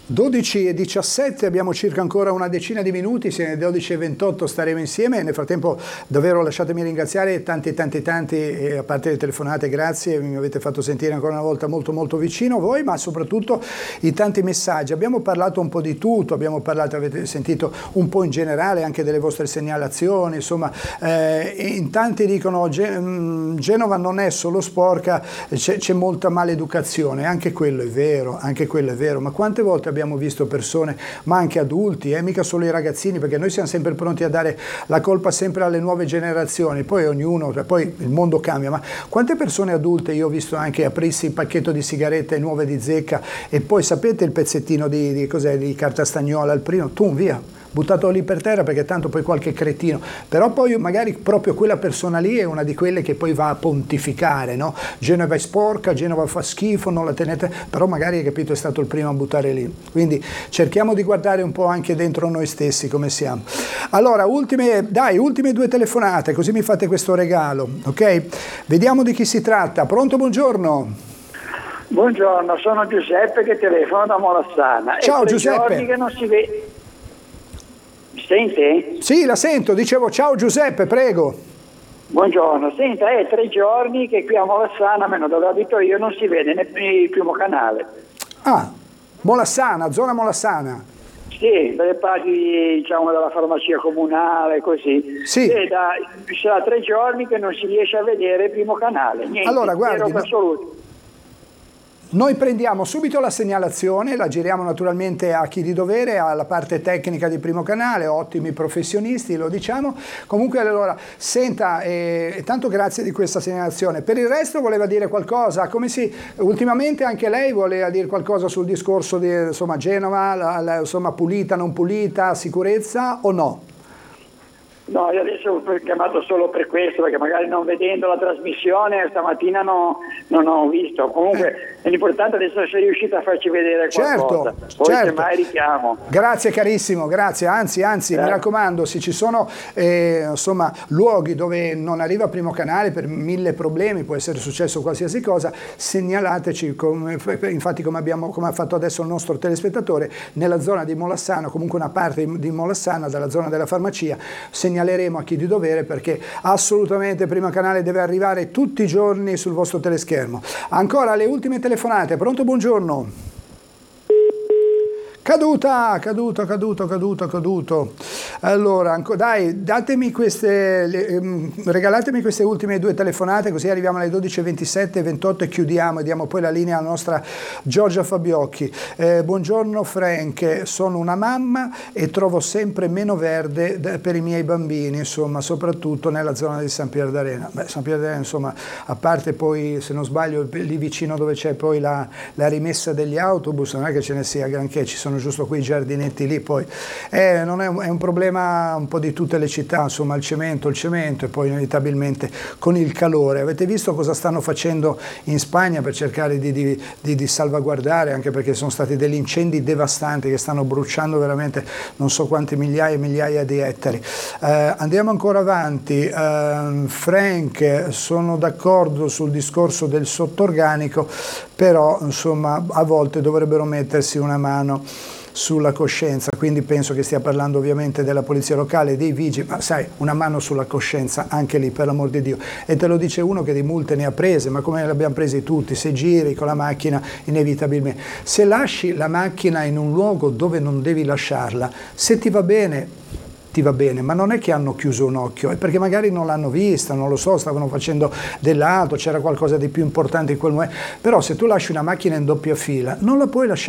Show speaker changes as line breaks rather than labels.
12:17, abbiamo circa ancora una decina di minuti, se alle 12:28 staremo insieme. Nel frattempo davvero lasciatemi ringraziare tanti, a parte le telefonate, grazie, mi avete fatto sentire ancora una volta molto vicino a voi, ma soprattutto i tanti messaggi. Abbiamo parlato un po' di tutto, avete sentito un po' in generale anche delle vostre segnalazioni, insomma, in tanti dicono Genova non è solo sporca, c'è molta maleducazione, anche quello è vero, ma quante volte abbiamo visto persone, ma anche adulti, mica solo i ragazzini, perché noi siamo sempre pronti a dare la colpa sempre alle nuove generazioni, poi poi il mondo cambia, ma quante persone adulte io ho visto anche aprirsi il pacchetto di sigarette nuove di zecca e poi sapete il pezzettino di carta stagnola, il primo, via, buttato lì per terra perché tanto poi qualche cretino, però poi magari proprio quella persona lì è una di quelle che poi va a pontificare, no? Genova è sporca, Genova fa schifo, non la tenete, però magari, capito, è stato il primo a buttare lì. Quindi cerchiamo di guardare un po' anche dentro noi stessi come siamo. Allora, ultime 2 telefonate, così mi fate questo regalo, ok? Vediamo di chi si tratta. Pronto, buongiorno.
Buongiorno, sono Giuseppe che telefono da Molassana.
Ciao Giuseppe.
Giorni che non si vede. Sente?
Sì, la sento, dicevo ciao Giuseppe, prego.
Buongiorno, senta, è 3 giorni che qui a Molassana, almeno dove abito io, non si vede il primo canale.
Ah, Molassana, zona Molassana.
Sì, dalle parti, diciamo, della farmacia comunale, così.
Sì.
Sarà 3 giorni che non si riesce a vedere il primo canale. Niente,
allora, guardi,
assoluto.
Noi prendiamo subito la segnalazione, la giriamo naturalmente a chi di dovere, alla parte tecnica di Primo Canale, ottimi professionisti, lo diciamo. Comunque allora, senta, tanto grazie di questa segnalazione. Per il resto voleva dire qualcosa? Ultimamente anche lei voleva dire qualcosa sul discorso di Genova, pulita, non pulita, sicurezza o no?
No, io adesso ho chiamato solo per questo, perché magari non vedendo la trasmissione stamattina non ho visto. Comunque l'importante adesso è essere riuscito a farci vedere qualcosa. Poi semmai richiamo.
Grazie carissimo, grazie. Anzi, mi raccomando, se ci sono luoghi dove non arriva Primo Canale per 1000 problemi, può essere successo qualsiasi cosa, segnalateci, infatti come ha fatto adesso il nostro telespettatore, nella zona di Molassana, comunque una parte di Molassana, dalla zona della farmacia, segnaleremo a chi di dovere, perché assolutamente Primo Canale deve arrivare tutti i giorni sul vostro teleschermo. Ancora le ultime telefonate. Pronto, buongiorno. Caduto. Allora, dai, regalatemi queste ultime 2 telefonate, così arriviamo alle 12:27, 28 e chiudiamo e diamo poi la linea alla nostra Giorgia Fabiocchi. Buongiorno Frank, sono una mamma e trovo sempre meno verde per i miei bambini, insomma, soprattutto nella zona di San Pier d'Arena. San Pier d'Arena, insomma, a parte poi, se non sbaglio, lì vicino dove c'è poi la rimessa degli autobus, non è che ce ne sia granché, ci sono giusto quei giardinetti lì, poi non è un problema un po' di tutte le città, insomma, il cemento e poi inevitabilmente con il calore. Avete visto cosa stanno facendo in Spagna per cercare di salvaguardare, anche perché sono stati degli incendi devastanti che stanno bruciando veramente non so quante migliaia e migliaia di ettari. Andiamo ancora avanti. Frank, sono d'accordo sul discorso del sottorganico, però insomma a volte dovrebbero mettersi una mano sulla coscienza, quindi penso che stia parlando ovviamente della polizia locale, dei vigili, ma sai, una mano sulla coscienza anche lì, per l'amor di Dio. E te lo dice uno che di multe ne ha prese, ma come le abbiamo prese tutti, se giri con la macchina inevitabilmente, se lasci la macchina in un luogo dove non devi lasciarla, se ti va bene, ma non è che hanno chiuso un occhio, è perché magari non l'hanno vista, non lo so, stavano facendo dell'altro, c'era qualcosa di più importante in quel momento, però se tu lasci una macchina in doppia fila non la puoi lasciare